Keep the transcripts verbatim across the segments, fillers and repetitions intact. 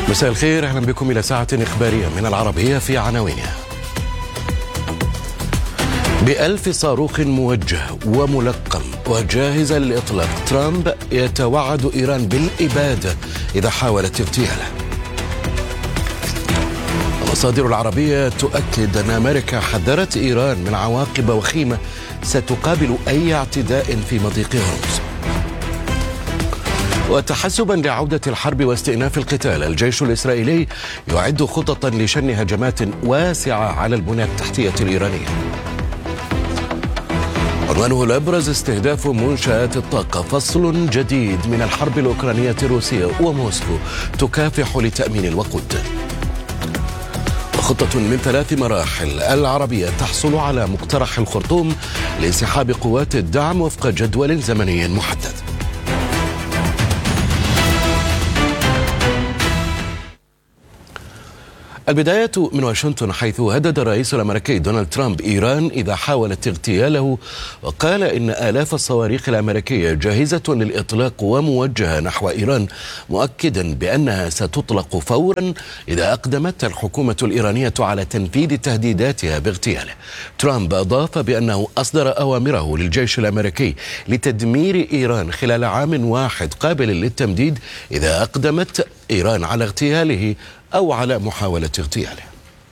مساء الخير، أهلا بكم إلى ساعة إخبارية من العربية في عناوينها. بألف صاروخ موجه وملقم وجاهز للإطلاق، ترامب يتوعد إيران بالإبادة إذا حاولت اغتياله. المصادر العربية تؤكد أن أمريكا حذرت إيران من عواقب وخيمة ستقابل أي اعتداء في مضيق هرمز. وتحسبا لعودة الحرب واستئناف القتال، الجيش الإسرائيلي يعد خططا لشن هجمات واسعة على البنى التحتية الإيرانية. عنوانه الأبرز: استهداف منشآت الطاقة، فصل جديد من الحرب الأوكرانية الروسية، وموسكو تكافح لتأمين الوقود. خطة من ثلاث مراحل، العربية تحصل على مقترح الخرطوم لانسحاب قوات الدعم وفق جدول زمني محدد. البداية من واشنطن، حيث هدد الرئيس الأمريكي دونالد ترامب إيران إذا حاولت اغتياله، وقال إن آلاف الصواريخ الأمريكية جاهزة للإطلاق وموجهة نحو إيران، مؤكدا بأنها ستطلق فورا إذا أقدمت الحكومة الإيرانية على تنفيذ تهديداتها باغتياله. ترامب أضاف بأنه أصدر أوامره للجيش الأمريكي لتدمير إيران خلال عام واحد قابل للتمديد إذا أقدمت إيران على اغتياله أو على محاولة اغتياله.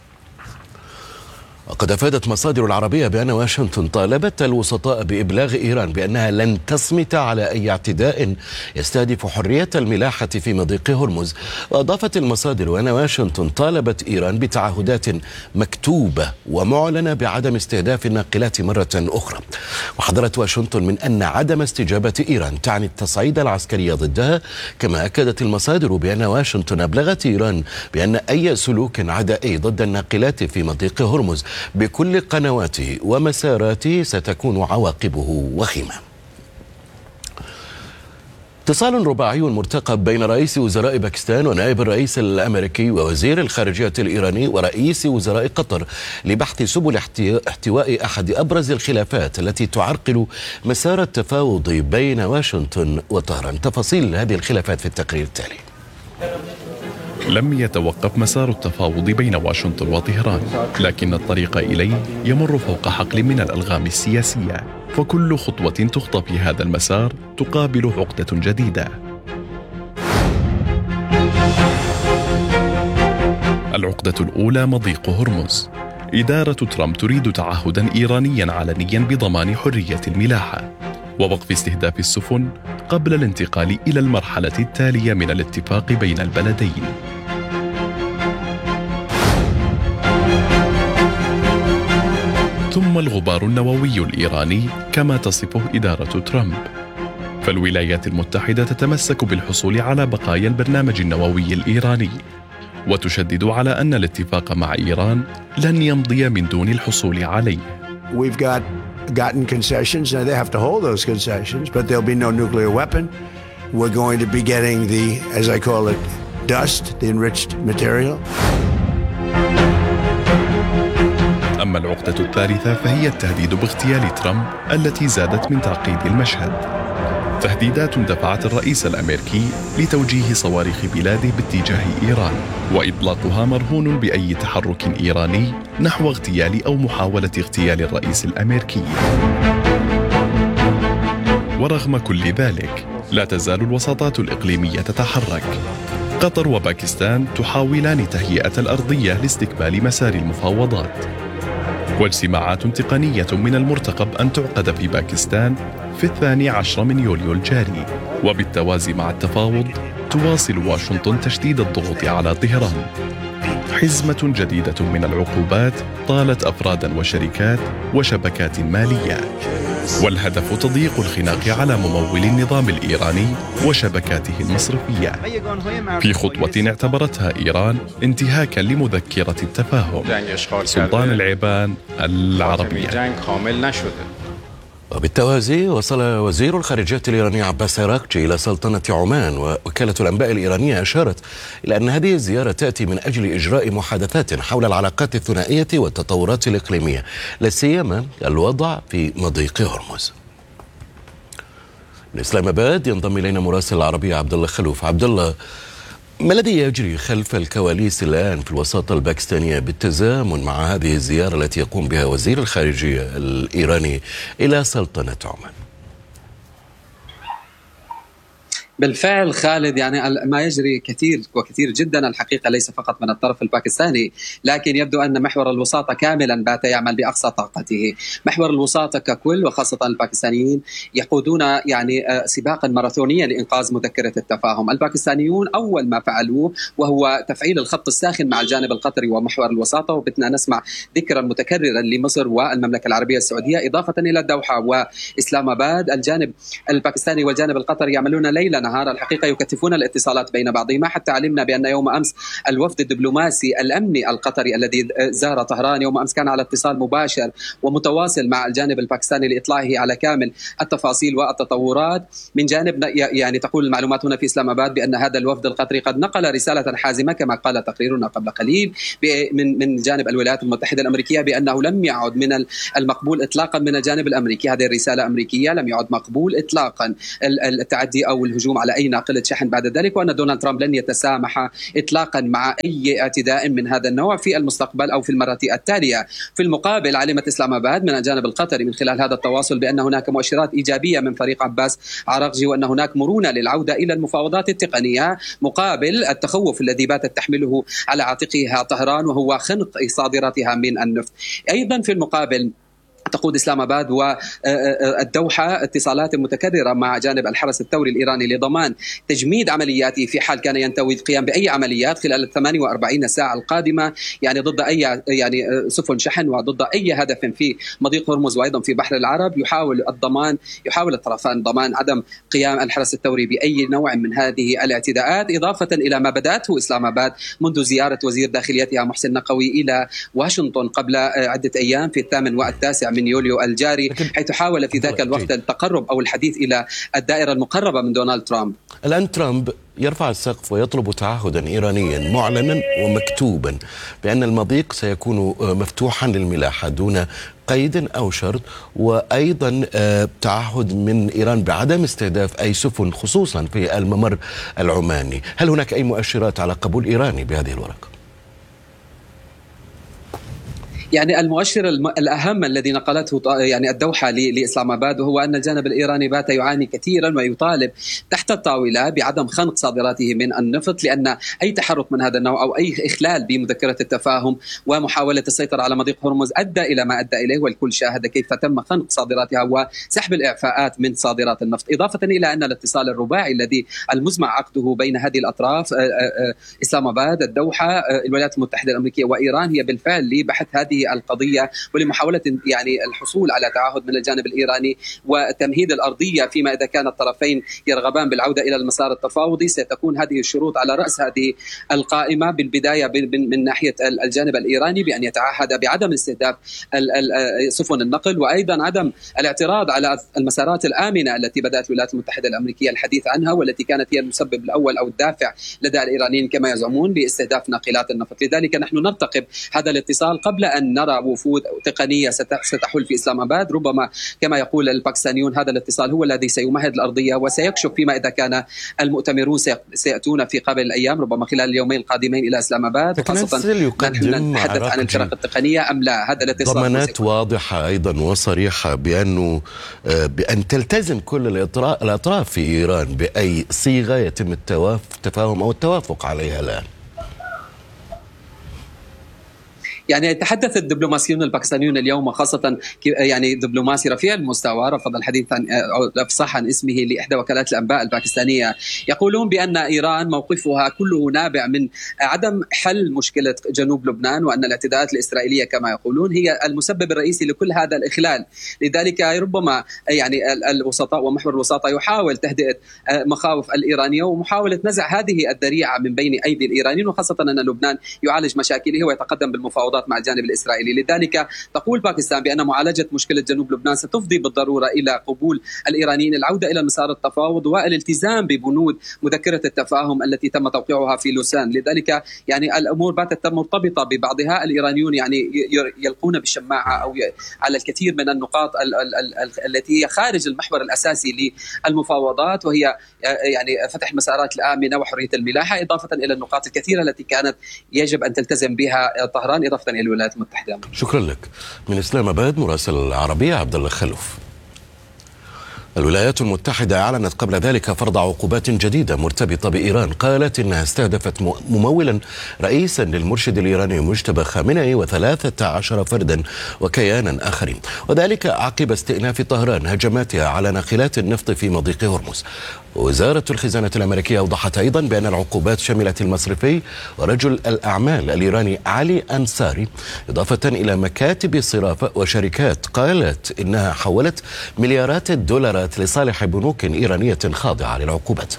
وقد أفادت مصادر العربية بأن واشنطن طالبت الوسطاء بإبلاغ إيران بأنها لن تصمت على أي اعتداء يستهدف حرية الملاحة في مضيق هرمز. وأضافت المصادر أن واشنطن طالبت إيران بتعهدات مكتوبة ومعلنة بعدم استهداف الناقلات مرة أخرى. وحذرت واشنطن من أن عدم استجابة إيران تعني التصعيد العسكري ضدها. كما أكدت المصادر بأن واشنطن أبلغت إيران بأن أي سلوك عدائي ضد الناقلات في مضيق هرمز بكل قنواته ومساراته ستكون عواقبه وخيمة. اتصال رباعي مرتقب بين رئيس وزراء باكستان ونائب الرئيس الأمريكي ووزير الخارجية الإيراني ورئيس وزراء قطر لبحث سبل احتواء أحد أبرز الخلافات التي تعرقل مسار التفاوض بين واشنطن وطهران. تفاصيل هذه الخلافات في التقرير التالي. لم يتوقف مسار التفاوض بين واشنطن وطهران، لكن الطريق إليه يمر فوق حقل من الألغام السياسية، فكل خطوة تخطى في هذا المسار تقابل عقدة جديدة. العقدة الأولى مضيق هرمز. إدارة ترامب تريد تعهدا إيرانيا علنيا بضمان حرية الملاحة ووقف استهداف السفن قبل الانتقال إلى المرحلة التالية من الاتفاق بين البلدين. ثم الغبار النووي الإيراني كما تصفه إدارة ترامب. فالولايات المتحدة تتمسك بالحصول على بقايا البرنامج النووي الإيراني، وتشدد على أن الاتفاق مع إيران لن يمضي من دون الحصول عليه. We've got gotten concessions. Now they have to hold those concessions, but there'll be no nuclear weapon. We're going to be getting the, as I call it, dust, the enriched material. أما العقدة الثالثة فهي التهديد باغتيال ترامب التي زادت من تعقيد المشهد. تهديدات دفعت الرئيس الأمريكي لتوجيه صواريخ بلاده باتجاه إيران، وإطلاقها مرهون بأي تحرك إيراني نحو اغتيال أو محاولة اغتيال الرئيس الأمريكي. ورغم كل ذلك لا تزال الوساطات الإقليمية تتحرك. قطر وباكستان تحاولان تهيئة الأرضية لاستكمال مسار المفاوضات، واجتماعات تقنية من المرتقب أن تعقد في باكستان في الثاني عشر من يوليو الجاري. وبالتوازي مع التفاوض تواصل واشنطن تشديد الضغوط على طهران. حزمة جديدة من العقوبات طالت أفرادا وشركات وشبكات مالية، والهدف تضييق الخناق على ممول النظام الإيراني وشبكاته المصرفية في خطوة اعتبرتها إيران انتهاكا لمذكرة التفاهم. سلطان العيبان، العربية. وبالتوازي وصل وزير الخارجية الإيراني عباس عراقجي إلى سلطنة عمان، ووكالة الأنباء الإيرانية أشارت إلى أن هذه الزيارة تأتي من أجل إجراء محادثات حول العلاقات الثنائية والتطورات الإقليمية، لا سيما الوضع في مضيق هرمز. من إسلام آباد ينضم إلينا مراسل العربية عبد الله خلوف. عبد الله، ما الذي يجري خلف الكواليس الآن في الوساطة الباكستانية بالتزامن مع هذه الزيارة التي يقوم بها وزير الخارجية الإيراني إلى سلطنة عمان؟ بالفعل خالد، يعني ما يجري كثير وكثير جدا الحقيقة، ليس فقط من الطرف الباكستاني، لكن يبدو أن محور الوساطة كاملا بات يعمل بأقصى طاقته. محور الوساطة ككل وخاصة الباكستانيين يقودون يعني سباقا ماراثونيا لإنقاذ مذكرة التفاهم. الباكستانيون أول ما فعلوه وهو تفعيل الخط الساخن مع الجانب القطري ومحور الوساطة، وبدنا نسمع ذكرا متكررا لمصر والمملكة العربية السعودية إضافة إلى الدوحة وإسلام آباد. الجانب الباكستاني والجانب القطري يعملون ليلا نهار الحقيقة، يكثفون الاتصالات بين بعضهما، حتى علمنا بأن يوم أمس الوفد الدبلوماسي الأمني القطري الذي زار طهران يوم أمس كان على اتصال مباشر ومتواصل مع الجانب الباكستاني لإطلاعه على كامل التفاصيل والتطورات. من جانب يعني تقول المعلومات هنا في إسلام آباد بأن هذا الوفد القطري قد نقل رسالة حازمة كما قال تقريرنا قبل قليل من من جانب الولايات المتحدة الأمريكية بأنه لم يعد من المقبول إطلاقا من الجانب الأمريكي، هذه الرسالة أمريكية، لم يعد مقبول إطلاقا التعدي أو الهجوم على أي ناقلة شحن بعد ذلك، وأن دونالد ترامب لن يتسامح إطلاقا مع أي اعتداء من هذا النوع في المستقبل أو في المرة التالية. في المقابل علمت إسلام آباد من الجانب القطري من خلال هذا التواصل بأن هناك مؤشرات إيجابية من فريق عباس عراقجي، وأن هناك مرونة للعودة إلى المفاوضات التقنية مقابل التخوف الذي باتت تحمله على عاتقها طهران وهو خنق صادراتها من النفط. أيضا في المقابل تقود إسلام آباد والدوحة اتصالات متكررة مع جانب الحرس الثوري الإيراني لضمان تجميد عملياته في حال كان ينتوي القيام بأي عمليات خلال الثمانية وأربعين ساعة القادمة، يعني ضد أي يعني سفن شحن وضد أي هدف في مضيق هرمز وأيضا في بحر العرب. يحاول الضمان يحاول الطرفان ضمان عدم قيام الحرس الثوري بأي نوع من هذه الاعتداءات، إضافة إلى ما بدأته إسلام آباد منذ زيارة وزير داخليتها محسن نقوي إلى واشنطن قبل عدة أيام في الثامن والتاسع من يوليو الجاري، حيث حاول في ذاك الوقت التقرب أو الحديث إلى الدائرة المقربة من دونالد ترامب. الآن ترامب يرفع السقف ويطلب تعهدا إيرانيا معلنا ومكتوبا بأن المضيق سيكون مفتوحا للملاحة دون قيد أو شرط، وأيضا تعهد من إيران بعدم استهداف أي سفن خصوصا في الممر العماني. هل هناك أي مؤشرات على قبول إيراني بهذه الورقة؟ يعني المؤشر الأهم الذي نقلته يعني الدوحة لإسلام آباد وهو أن الجانب الإيراني بات يعاني كثيرا ويطالب تحت الطاولة بعدم خنق صادراته من النفط، لأن أي تحرك من هذا النوع أو أي إخلال بمذكرة التفاهم ومحاولة السيطرة على مضيق هرمز أدى إلى ما أدى إليه، والكل شاهد كيف تم خنق صادراتها وسحب الإعفاءات من صادرات النفط، إضافة إلى أن الاتصال الرباعي الذي المزمع عقده بين هذه الأطراف إسلام آباد، الدوحة، الولايات المتحدة الأمريكية وإيران هي بالفعل لبحث هذه القضية ولمحاولة يعني الحصول على تعهد من الجانب الإيراني وتمهيد الأرضية فيما إذا كان الطرفين يرغبان بالعودة إلى المسار التفاوضي. ستكون هذه الشروط على رأس هذه القائمة بالبداية من ناحية الجانب الإيراني بأن يتعهد بعدم استهداف سفن النقل، وأيضا عدم الاعتراض على المسارات الآمنة التي بدأت الولايات المتحدة الأمريكية الحديث عنها والتي كانت هي المسبب الأول أو الدافع لدى الإيرانيين كما يزعمون باستهداف ناقلات النفط. لذلك نحن نرتقب هذا الاتصال قبل أن نرى وفود تقنية ستحل في إسلام آباد. ربما كما يقول الباكستانيون هذا الاتصال هو الذي سيمهد الأرضية وسيكشف فيما إذا كان المؤتمرون سيأتون في قبل الأيام ربما خلال اليومين القادمين إلى إسلام آباد، وخاصة نحن نتحدث عن الفرق التقنية أم لا. هذا الاتصال ضمانات واضحة أيضا وصريحة بأنه بأن تلتزم كل الأطراف في إيران بأي صيغة يتم التفاهم أو التوافق عليها الآن. يعني يتحدث الدبلوماسيون الباكستانيون اليوم وخاصة يعني دبلوماسي رفيع المستوى رفض الحديث عن أو الافصاح عن اسمه لإحدى وكالات الأنباء الباكستانية، يقولون بأن إيران موقفها كله نابع من عدم حل مشكلة جنوب لبنان، وأن الاعتداءات الإسرائيلية كما يقولون هي المسبب الرئيسي لكل هذا الإخلال. لذلك ربما يعني الوسطاء ومحور الوساطة يحاول تهدئة مخاوف الإيرانية ومحاولة نزع هذه الذريعة من بين أيدي الإيرانيين، وخاصة أن لبنان يعالج مشاكله ويتقدم بالمفاوضات المفاوضات مع الجانب الإسرائيلي. لذلك تقول باكستان بأن معالجة مشكلة جنوب لبنان ستفضي بالضرورة إلى قبول الإيرانيين العودة إلى مسار التفاوض والالتزام ببنود مذكرة التفاهم التي تم توقيعها في لوسان. لذلك يعني الأمور باتت مرتبطة ببعضها. الإيرانيون يعني يلقون بالشماعة أو على الكثير من النقاط التي هي خارج المحور الأساسي للمفاوضات، وهي يعني فتح المسارات الآمنة وحرية الملاحة، إضافة إلى النقاط الكثيرة التي كانت يجب أن تلتزم بها طهران، إضافة إلى الولايات المتحدة. شكرا لك. من إسلام آباد مراسل العربية عبد الله خلف. الولايات المتحدة أعلنت قبل ذلك فرض عقوبات جديدة مرتبطة بإيران، قالت إنها استهدفت ممولا رئيسا للمرشد الإيراني مجتبى خامنئي وثلاثة عشر فردا وكيانا آخرين، وذلك عقب استئناف طهران هجماتها على ناقلات النفط في مضيق هرمز. وزارة الخزانة الأمريكية أوضحت أيضا بأن العقوبات شملت المصرفي ورجل الأعمال الإيراني علي أنصاري، إضافة إلى مكاتب صرافة وشركات قالت إنها حولت مليارات الدولارات لصالح بنوك إيرانية خاضعة للعقوبات.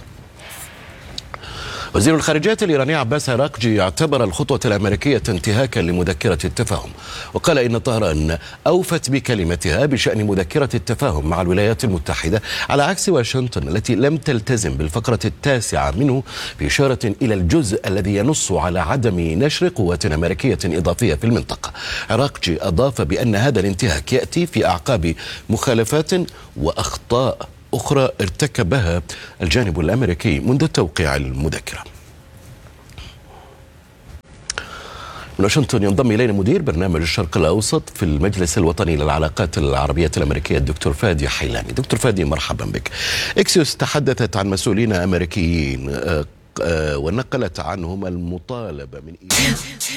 وزير الخارجية الإيراني عباس عراقجي اعتبر الخطوة الأمريكية انتهاكا لمذكرة التفاهم، وقال إن طهران أوفت بكلمتها بشأن مذكرة التفاهم مع الولايات المتحدة على عكس واشنطن التي لم تلتزم بالفقرة التاسعة منه، بإشارة إلى الجزء الذي ينص على عدم نشر قوات أمريكية إضافية في المنطقة. عراقجي أضاف بأن هذا الانتهاك يأتي في أعقاب مخالفات وأخطاء أخرى ارتكبها الجانب الأمريكي منذ توقيع المذكرة. من واشنطن ينضم إلينا مدير برنامج الشرق الأوسط في المجلس الوطني للعلاقات العربية الأمريكية الدكتور فادي حيلاني. دكتور فادي مرحبا بك. إكسيوس تحدثت عن مسؤولين أمريكيين ونقلت عنهم المطالبة من إيران